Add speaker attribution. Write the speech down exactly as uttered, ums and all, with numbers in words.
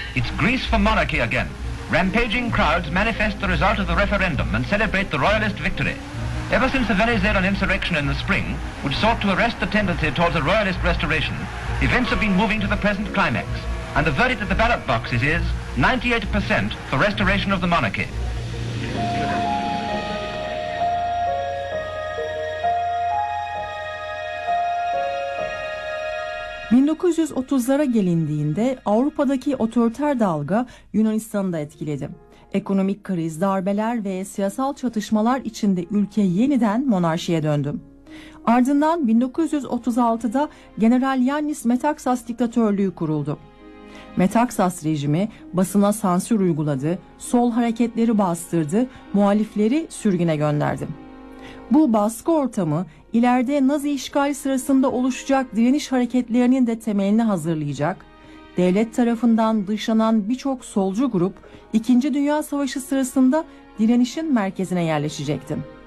Speaker 1: It's Greece for monarchy again. Rampaging crowds manifest the result of the referendum and celebrate the royalist victory. Ever since the Venezuelan insurrection in the spring, which sought to arrest the tendency towards a royalist restoration, events have been moving to the present climax. And the verdict at the ballot boxes is ninety-eight percent for restoration of the monarchy.
Speaker 2: bin dokuz yüz otuzlara gelindiğinde Avrupa'daki otoriter dalga Yunanistan'ı da etkiledi. Ekonomik kriz, darbeler ve siyasal çatışmalar içinde ülke yeniden monarşiye döndü. Ardından bin dokuz yüz otuz altıda General Yannis Metaxas diktatörlüğü kuruldu. Metaxas rejimi basına sansür uyguladı, sol hareketleri bastırdı, muhalifleri sürgüne gönderdi. Bu baskı ortamı ileride Nazi işgali sırasında oluşacak direniş hareketlerinin de temelini hazırlayacak, devlet tarafından dışlanan birçok solcu grup İkinci Dünya Savaşı sırasında direnişin merkezine yerleşecekti.